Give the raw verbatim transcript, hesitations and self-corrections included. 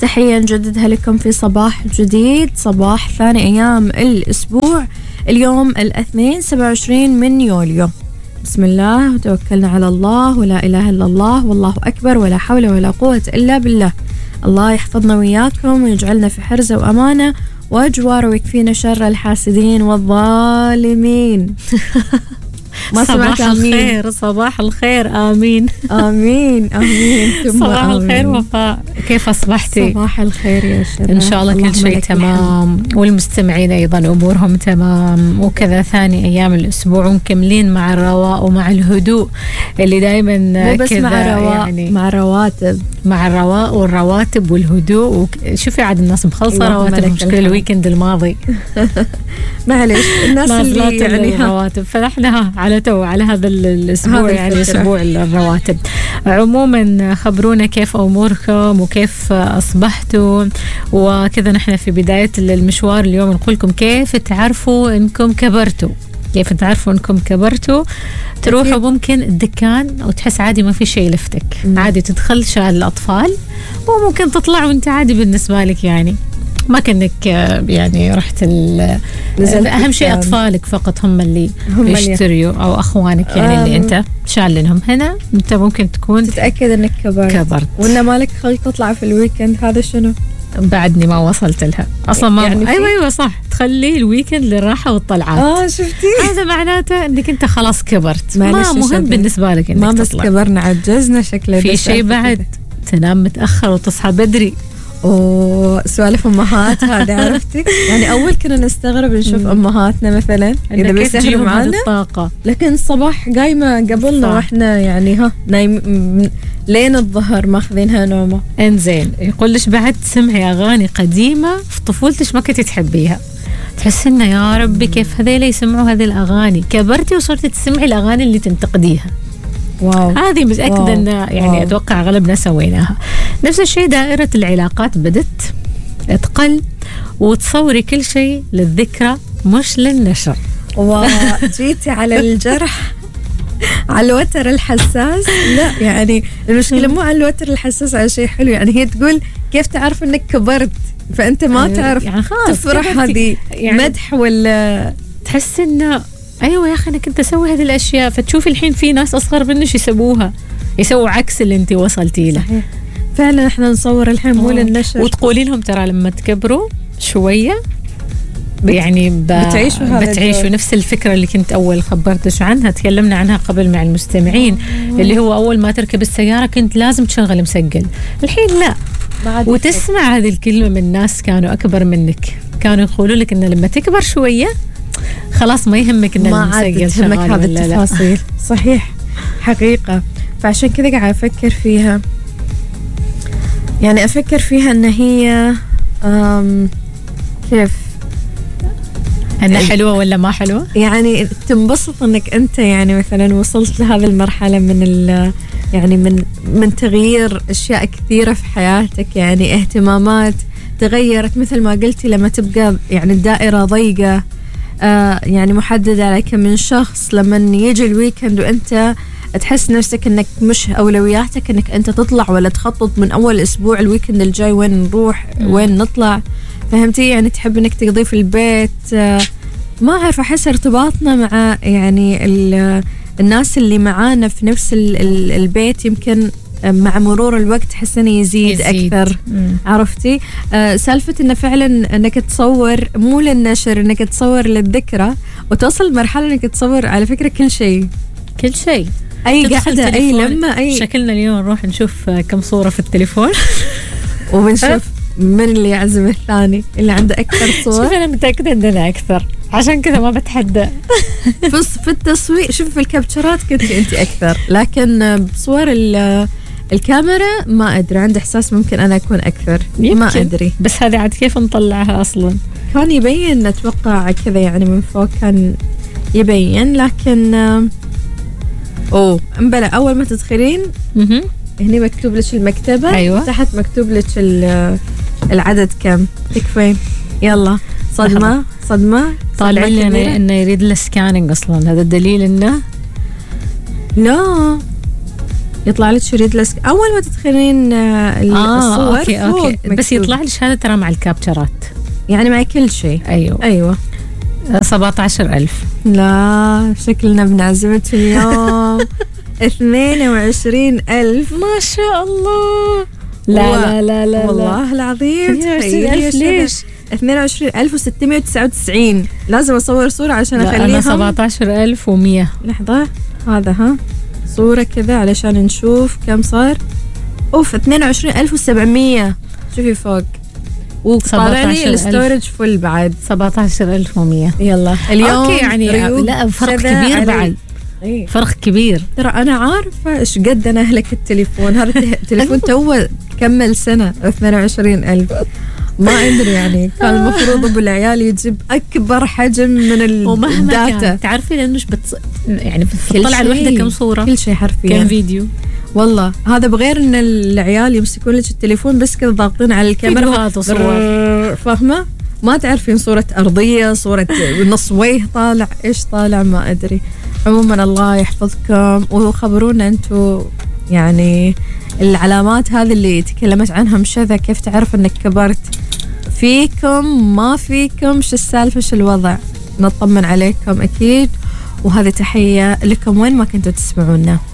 تحية نجددها لكم في صباح جديد، صباح ثاني أيام الأسبوع. اليوم الاثنين سبعة وعشرين من يوليو. بسم الله وتوكلنا على الله، ولا إله إلا الله، والله أكبر، ولا حول ولا قوة إلا بالله. الله يحفظنا وياكم ويجعلنا في حرزة وأمانة وأجوار، ويكفينا شر الحاسدين والظالمين. ما صباح الخير، صباح الخير، آمين آمين آمين. صباح الخير وفاء، كيف أصبحتي؟ صباح الخير يا شباب، إن شاء الله كل شيء تمام، والمستمعين أيضا أمورهم تمام، وكذا ثاني أيام الأسبوع ومكملين مع الرواء ومع الهدوء اللي دايما مو بس مع الرواء، يعني مع الرواتب، مع الرواء والرواتب والهدوء. وك... شوفي عاد الناس مخلصة رواتب مشكلة الويكند الماضي. معلش الناس اللي يعني الرواتب، فنحن على تو على هذا الأسبوع يعني أسبوع الرواتب. عموما خبرونا كيف أموركم وكيف أصبحتوا وكذا. نحن في بداية المشوار اليوم نقول لكم كيف تعرفوا إنكم كبرتوا، كيف تعرفوا إنكم كبرتوا. تروحوا ممكن الدكان وتحس عادي ما في شيء يلفتك، عادي تدخل شال الأطفال وممكن تطلع وانت عادي بالنسبة لك، يعني ما كأنك يعني رحت أهم شيء أطفالك فقط هم اللي هم يشتريوا أو أخوانك يعني اللي أنت شالنهم. هنا أنت ممكن تكون تتأكد أنك كبرت, كبرت. وإن مالك خلق تطلع في الويكند. هذا شنو؟ بعدني ما وصلت لها أصلا ما يعني أيوة أيوة صح، تخلي الويكند للراحة والطلعات. آه شفتي، هذا معناته أنك أنت خلاص كبرت، ما مهم شبه. بالنسبة لك إنك ما بس تطلع. كبرنا عجزنا شكله. في شيء بعد كده. تنام متأخر وتصحى بدري. أوه سوالف أمهات هذه عرفتي. يعني أول كنا نستغرب نشوف أمهاتنا مثلا إذا بيسهروا معنا الطاقة، لكن الصباح قايمة قبلنا وإحنا يعني ها نايم لين الظهر ماخذينها نومة. إنزين يقول لش بعد تسمعي أغاني قديمة في طفولتش ما كنتي تحبيها، تحس إنه يا ربي كيف هذيلا يسمعوا هذه الأغاني. كبرتي وصرتي تسمعي الأغاني اللي تنتقديها. واو. هذه متأكدة أن يعني واو. أتوقع غلبنا سويناها. نفس الشيء دائرة العلاقات بدت تقل وتصوري كل شيء للذكرى مش للنشر. وجيتي على الجرح على الوتر الحساس. لا يعني المشكلة مو على الوتر الحساس، على شيء حلو. يعني هي تقول كيف تعرف أنك كبرت، فأنت ما تعرف يعني تفرح هذه يعني مدح ولا تحس إنه أيوة يا أخي أنا كنت أسوي هذه الأشياء. فتشوفي الحين في ناس أصغر منش يسووها، يسووا عكس اللي أنت وصلتي له. صحيح. فعلا إحنا نصور الحين مو للنشر. وتقولي لهم ترى لما تكبروا شوية يعني ب... بتعيشوا, بتعيشوا نفس الفكرة اللي كنت أول خبرتش عنها، تكلمنا عنها قبل مع المستمعين. أوه. اللي هو أول ما تركب السيارة كنت لازم تشغل مسجل، الحين لا. وتسمع هذه الكلمة من ناس كانوا أكبر منك، كانوا يقولوا لك إن لما تكبر شوية خلاص ما يهمك إن المسجل شغال هذه التفاصيل. صحيح حقيقة. فعشان كذا قاعد أفكر فيها، يعني أفكر فيها إن هي أم كيف أنها حلوة ولا ما حلوة. يعني تنبسط إنك أنت يعني مثلا وصلت لهذه المرحلة من ال يعني من من تغيير أشياء كثيرة في حياتك، يعني اهتمامات تغيرت مثل ما قلتي. لما تبقى يعني الدائرة ضيقة آه يعني محددة على كم من شخص، لما يجي الويكند وأنت تحس نفسك أنك مش أولوياتك أنك أنت تطلع ولا تخطط من أول أسبوع الويكند الجاي وين نروح وين نطلع، فهمتي؟ يعني تحب أنك تقضي في البيت. آه ما أعرف، أحس ارتباطنا مع يعني الناس اللي معانا في نفس ال ال البيت يمكن مع مرور الوقت حسنا يزيد, يزيد أكثر. مم. عرفتي آه سالفة إنه فعلا إنك تصور مو للنشر، إنك تصور للذكرى، وتوصل مرحلة إنك تصور على فكرة كل شيء كل شيء أي قعدة أي لما أي شكلنا اليوم نروح نشوف كم صورة في التليفون وبنشوف من اللي يعزم الثاني اللي عنده أكثر صور. شوف أنا متأكدة إننا أكثر، عشان كذا ما بتحدى. بس في التصوير شوف في الكابتشرات كنت أنت أكثر، لكن بصور الكاميرا ما أدري، عندي إحساس ممكن أنا أكون أكثر. يمكن. ما أدري، بس هذه عاد كيف نطلعها أصلا؟ كان يبين أتوقع كذا يعني من فوق كان يبين، لكن أوه مبلا أول ما تدخلين هني مكتوب لك المكتبة. أيوة. تحت مكتوب لك العدد كم، تكفين يلا صدمة صدمة طالع لنا إنه يريد له سكانينج أصلا. هذا الدليل إنه لا يطلع لك شريط لصق أول ما تدخلين آه الصور. أوكي أوكي بس يطلع لي شهادة ترى مع الكابتشرات يعني مع كل شيء. أيوة أيوة. سبعة عشر ألف. لا شكلنا بنعزمة اليوم. اثنين وعشرين ألف. ما شاء الله. لا لا لا لا والله العظيم. اثنين وعشرين ألف ليش؟ اثنين وعشرين ألف وستمائة وتسعة وتسعين. لازم أصور صورة عشان أخليها. أنا سبعة عشر ألف ومية. لحظة هذا ها صورة كذا علشان نشوف كم صار. أوف اثنين وعشرين ألف وسبعمية. شوفي فوق وطالع لي الستورج فل بعد سبعة عشر ألف ومية. يلا اليوم أوكي يعني لا فرق كبير بعد. أيه. فرق كبير. ترى أنا عارفة إيش قد أنا أهلك التليفون. هذا التليفون توه كمل سنة اثنين وعشرين ألف. ما أدري يعني كان المفروض أبو العيال يجيب أكبر حجم من الداتا. تعرفي لأنه بتص... يعني بتطلع الوحدة كم صورة كل شيء حرفيا كم فيديو. والله هذا بغير إن العيال يمسكون لك التليفون بس كذا ضاغطين على الكاميرا وصور. فاهمة ما تعرفين صورة أرضية صورة نص وجه طالع إيش طالع ما أدري. عموما الله يحفظكم وخبرونا أنتوا يعني العلامات هذه اللي تكلمت عنها مشذا كيف تعرف أنك كبرت فيكم ما فيكم شو السالفة شو الوضع. نطمن عليكم أكيد وهذه تحية لكم وين ما كنتوا تسمعونا.